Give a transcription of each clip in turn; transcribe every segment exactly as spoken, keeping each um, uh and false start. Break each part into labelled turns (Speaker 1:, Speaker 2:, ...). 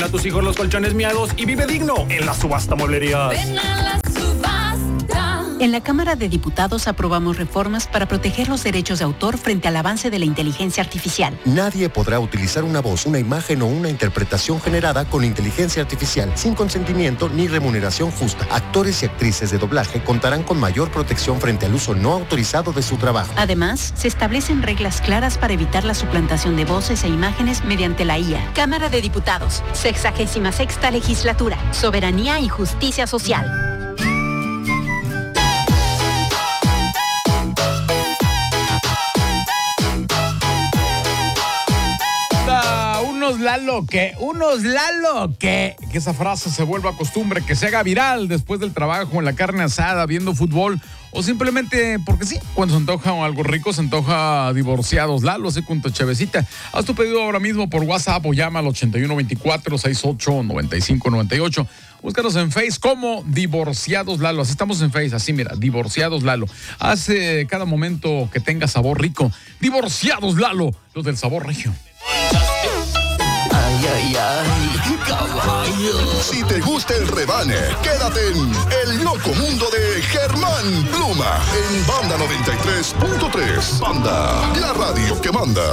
Speaker 1: A tus hijos los colchones miados y vive digno en la subasta mueblerías.
Speaker 2: Ven a la subasta.
Speaker 3: En la Cámara de Diputados aprobamos reformas para proteger los derechos de autor frente al avance de la inteligencia artificial.
Speaker 4: Nadie podrá utilizar una voz, una imagen o una interpretación generada con inteligencia artificial sin consentimiento ni remuneración justa. Actores y actrices de doblaje contarán con mayor protección frente al uso no autorizado de su trabajo.
Speaker 3: Además, se establecen reglas claras para evitar la suplantación de voces e imágenes mediante la I A. Cámara de Diputados, sexagésima sexta legislatura, soberanía y justicia social.
Speaker 5: Unos Lalo que, unos Lalo que, que esa frase se vuelva costumbre, que se haga viral después del trabajo, en la carne asada, viendo fútbol, o simplemente porque sí, cuando se antoja algo rico, se antoja divorciados Lalo, así con tu chevecita. Haz tu pedido ahora mismo por WhatsApp o llama al ochenta y uno veinticuatro, sesenta y ocho, noventa y cinco noventa y ocho. Búscanos en Face como Divorciados Lalo. Así estamos en Face, así mira, Divorciados Lalo. Hace cada momento que tenga sabor rico. Divorciados Lalo, los del sabor regio.
Speaker 6: Ay, ay, ay, caballo.
Speaker 7: Si te gusta el rebane, quédate en El Loco Mundo de Germán Pluma en Banda noventa y tres punto tres. Banda, la radio que manda.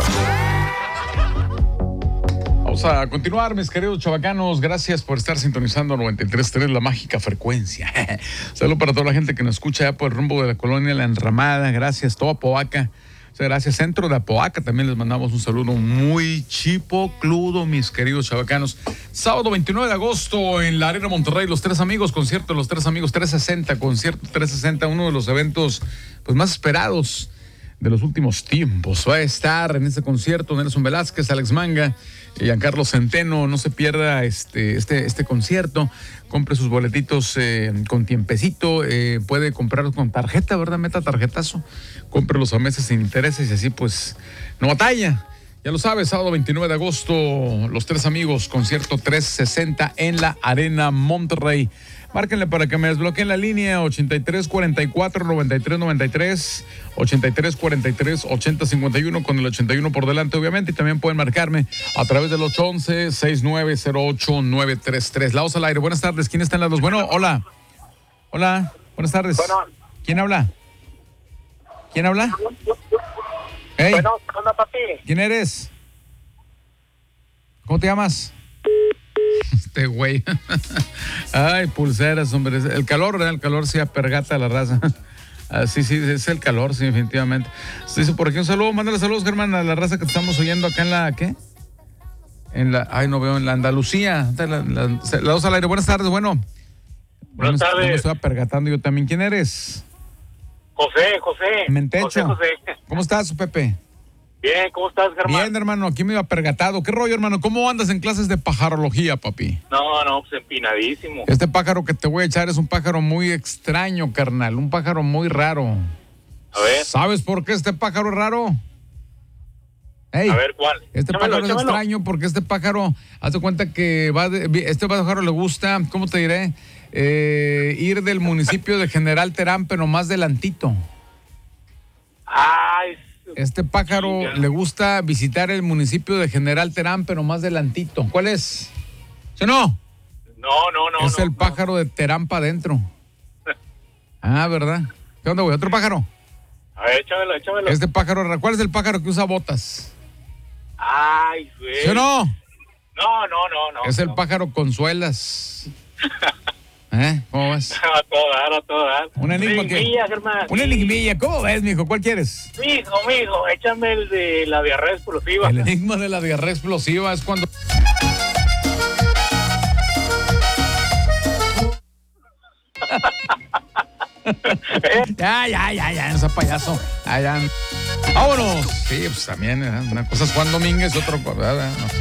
Speaker 5: Vamos a continuar, mis queridos chavacanos. Gracias por estar sintonizando noventa y tres punto tres, la mágica frecuencia. Saludos para toda la gente que nos escucha ya por el rumbo de la colonia La Enramada. Gracias, toda Apodaca. Gracias, Centro de Apodaca. También les mandamos un saludo muy chipocludo, mis queridos chavacanos. Sábado veintinueve de agosto en la Arena Monterrey, Los Tres Amigos, concierto de Los Tres Amigos trescientos sesenta, concierto trescientos sesenta, uno de los eventos pues más esperados de los últimos tiempos. Va a estar en este concierto Nelson Velázquez, Alex Manga, Giancarlo Centeno. No se pierda este, este, este concierto. Compre sus boletitos eh, con tiempecito. Eh, puede comprarlos con tarjeta, ¿verdad? Meta tarjetazo. Cómprelos a meses sin intereses y así pues no batalla. Ya lo sabes, sábado veintinueve de agosto, Los Tres Amigos, concierto trescientos sesenta en la Arena Monterrey. Márquenle para que me desbloqueen la línea ochenta y tres cuarenta y cuatro noventa y tres noventa y tres, ochenta y tres cuarenta y tres ochenta cincuenta y uno con el ochenta y uno por delante, obviamente. Y también pueden marcarme a través del ocho once, sesenta y nueve cero ocho, nueve tres tres. La voz al aire. Buenas tardes. ¿Quién está en las dos? Bueno, hola. Hola. Buenas tardes.
Speaker 8: Bueno.
Speaker 5: ¿Quién habla? ¿Quién habla? Hey.
Speaker 8: Bueno, hola, papi.
Speaker 5: ¿Quién eres? ¿Cómo te llamas? Este güey. Ay, pulseras, hombre. El calor, ¿verdad? El calor sí apergata a la raza. Ah, sí, sí, es el calor, sí, definitivamente. Se dice por aquí un saludo. Mándale saludos, Germán, a la raza que te estamos oyendo acá en la, ¿qué? En la, ay, no veo, en la Andalucía. La, la, la, la dos al aire. Buenas tardes, bueno.
Speaker 8: Buenas tardes.
Speaker 5: Me estoy apergatando yo también. ¿Quién eres?
Speaker 8: José, José.
Speaker 5: Mentecho.
Speaker 8: José, José.
Speaker 5: ¿Cómo estás, Pepe?
Speaker 8: Bien, ¿cómo estás, Germán?
Speaker 5: Bien, hermano, aquí me iba apergatado. ¿Qué rollo, hermano? ¿Cómo andas en clases de pajarología, papi?
Speaker 8: No, no, pues empinadísimo.
Speaker 5: Este pájaro que te voy a echar es un pájaro muy extraño, carnal. Un pájaro muy raro.
Speaker 8: A ver.
Speaker 5: ¿Sabes por qué este pájaro es raro? Hey,
Speaker 8: a ver, ¿cuál?
Speaker 5: Este
Speaker 8: Chámelo,
Speaker 5: pájaro es
Speaker 8: chámelo.
Speaker 5: extraño porque este pájaro, hazte cuenta que va de, este pájaro le gusta, ¿cómo te diré? Eh, ir del municipio de General Terán, pero más delantito.
Speaker 8: Ay,
Speaker 5: Este pájaro
Speaker 8: chinga.
Speaker 5: le gusta visitar el municipio de General Terán, pero más delantito. ¿Cuál es? ¿Sí o no?
Speaker 8: no, no, no.
Speaker 5: es
Speaker 8: no,
Speaker 5: el
Speaker 8: no.
Speaker 5: pájaro de Terán para adentro. Ah, ¿verdad? ¿Qué onda, güey? ¿Otro pájaro?
Speaker 8: A ver, échamelo, échamelo.
Speaker 5: Este pájaro, ¿cuál es el pájaro que usa botas?
Speaker 8: Ay, güey.
Speaker 5: ¿Sí o no?
Speaker 8: No, no, no, no.
Speaker 5: Es el
Speaker 8: no.
Speaker 5: pájaro con suelas. ¿Eh? ¿Cómo ves?
Speaker 8: A todo dar, a todo dar.
Speaker 5: Un enigma que-
Speaker 8: Enigmilla, Germán.
Speaker 5: Una enigmilla. ¿Cómo ves, mijo? ¿Cuál quieres?
Speaker 8: Mijo, mijo, échame el de la diarrea explosiva.
Speaker 5: El enigma de la diarrea explosiva es cuando... ya, ya, ya, ya, no sea payaso. Ya, ya. Vámonos. Sí, pues también, ¿eh? Una cosa es Juan Domínguez, otra cosa, ¿verdad? No.